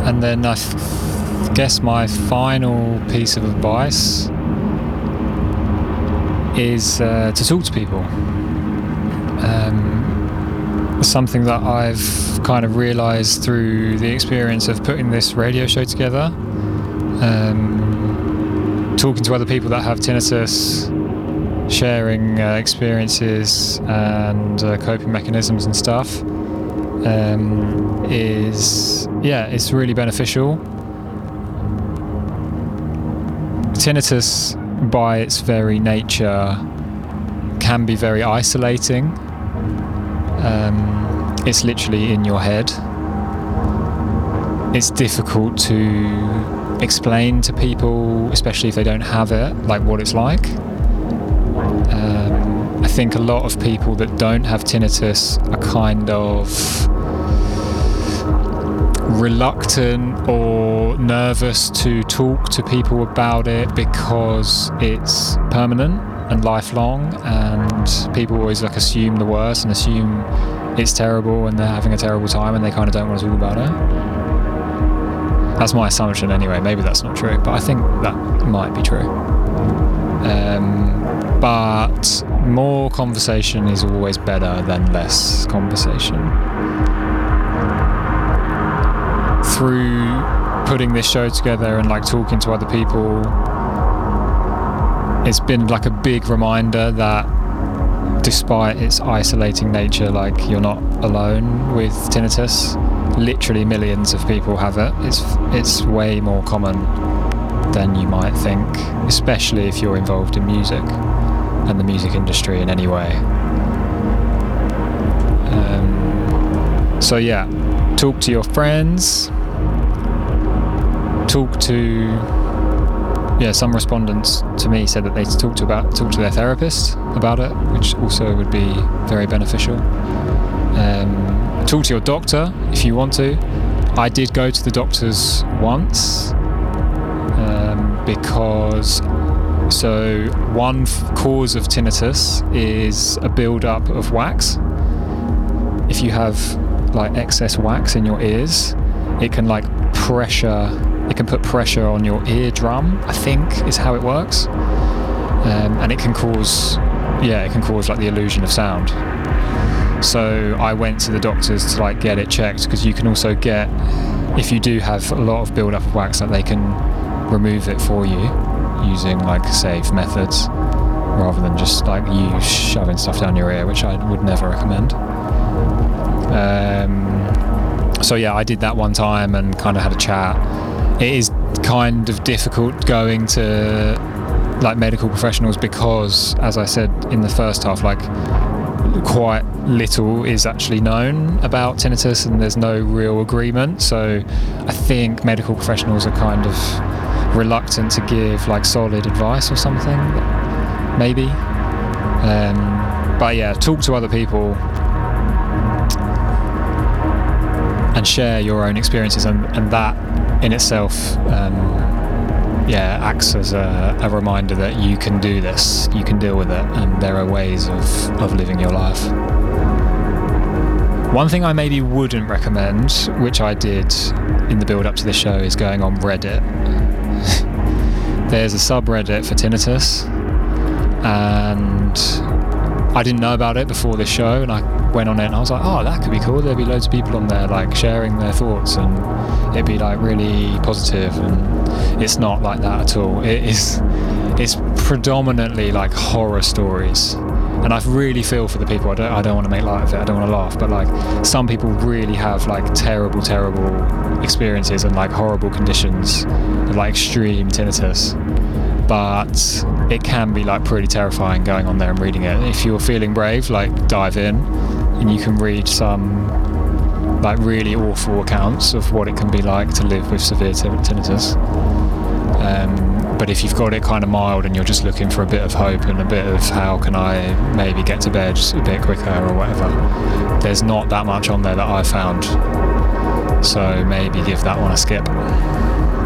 And then I guess my final piece of advice is to talk to people. Something that I've kind of realised through the experience of putting this radio show together, talking to other people that have tinnitus, sharing experiences and coping mechanisms and stuff, it's really beneficial. Tinnitus, by its very nature, can be very isolating. It's literally in your head. It's difficult to explain to people, especially if they don't have it, like what it's like. I think a lot of people that don't have tinnitus are kind of reluctant or nervous to talk to people about it because it's permanent and lifelong, and people always like assume the worst and assume it's terrible and they're having a terrible time and they kind of don't want to talk about it. That's my assumption anyway. Maybe that's not true, but I think that might be true. But more conversation is always better than less conversation. Through putting this show together and like talking to other people, it's been like a big reminder that despite its isolating nature, like you're not alone with tinnitus. Literally millions of people have it. It's way more common than you might think, especially if you're involved in music and the music industry in any way. So yeah, talk to your friends, talk to some respondents to me said that they talk to their therapist about it, which also would be very beneficial. Talk to your doctor if you want to. I did go to the doctors once because one cause of tinnitus is a build-up of wax. If you have like excess wax in your ears, it can like put pressure on your eardrum, I think is how it works, and it can cause like the illusion of sound. So I went to the doctors to like get it checked, because you can also get, if you do have a lot of build up of wax, that they can remove it for you using like safe methods rather than just like you shoving stuff down your ear, which I would never recommend. So yeah, I did that one time and kind of had a chat. It is kind of difficult going to like medical professionals because, as I said in the first half, like quite little is actually known about tinnitus and there's no real agreement. So I think medical professionals are kind of reluctant to give like solid advice or something, maybe. But yeah, talk to other people and share your own experiences, and that in itself acts as a reminder that you can do this, you can deal with it, and there are ways of living your life. One thing I maybe wouldn't recommend, which I did in the build up to this show, is going on Reddit. There's a subreddit for tinnitus, and I didn't know about it before this show, and I went on it and I was like, oh, that could be cool. There'd be loads of people on there like sharing their thoughts, and it'd be like really positive, and it's not like that at all. It's predominantly like horror stories, and I really feel for the people. I don't want to make light of it, I don't want to laugh, but like some people really have like terrible experiences and like horrible conditions, like extreme tinnitus. But it can be like pretty terrifying going on there and reading it. If you're feeling brave, like dive in and you can read some like really awful accounts of what it can be like to live with severe tinnitus. But if you've got it kind of mild and you're just looking for a bit of hope and a bit of how can I maybe get to bed a bit quicker or whatever, there's not that much on there that I've found. So maybe give that one a skip.